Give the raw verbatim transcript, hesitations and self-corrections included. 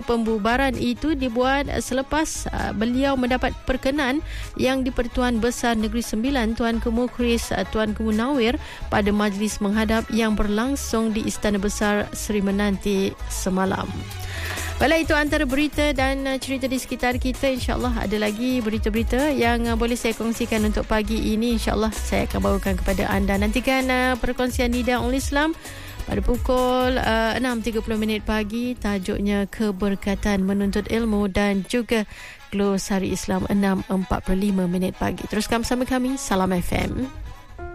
Pembubaran itu dibuat selepas uh, beliau mendapat perkenan yang di-Pertuan Besar Negeri Sembilan Tuan Kemu Chris uh, Tuan Kemu Nawir pada majlis menghadap yang berlangsung di Istana Besar Seri Menanti semalam. Baiklah, itu antara berita dan uh, cerita di sekitar kita. InsyaAllah ada lagi berita-berita yang uh, boleh saya kongsikan untuk pagi ini. InsyaAllah saya akan bawakan kepada anda. Nantikan uh, perkongsian Nida Only Islam pada pukul uh, enam tiga puluh minit pagi. Tajuknya Keberkatan Menuntut Ilmu, dan juga Glosari Islam enam empat puluh lima minit pagi. Teruskan bersama kami. Salam F M.